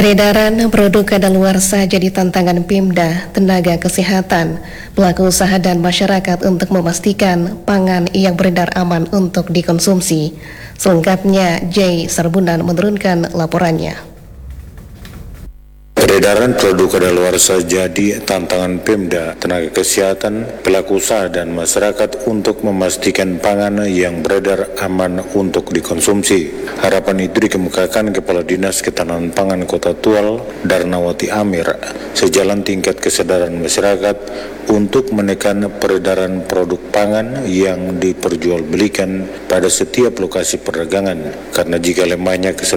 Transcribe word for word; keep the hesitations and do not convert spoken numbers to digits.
Peredaran produk kadaluarsa jadi tantangan Pemda, tenaga kesehatan, pelaku usaha dan masyarakat untuk memastikan pangan yang beredar aman untuk dikonsumsi. Selengkapnya, J. Sarbunan menurunkan laporannya. Peredaran produk kadaluarsa jadi tantangan Pemda, tenaga kesehatan, pelaku usaha dan masyarakat untuk memastikan pangan yang beredar aman untuk dikonsumsi. Harapan itu dikemukakan Kepala Dinas Ketahanan Pangan Kota Tual, Darnawati Amir, sejalan tingkat kesadaran masyarakat untuk menekan peredaran produk pangan yang diperjualbelikan pada setiap lokasi perdagangan. Karena jika lemahnya kesadaran